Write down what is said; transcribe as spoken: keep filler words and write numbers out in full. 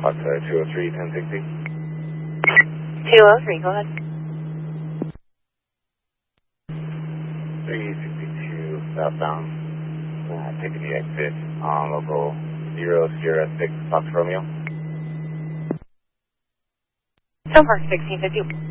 Fox two oh three, ten sixty. two oh three, go ahead. three sixty-two southbound. Uh, taking the exit on local zero zero six Fox Romeo. So far, sixteen fifty.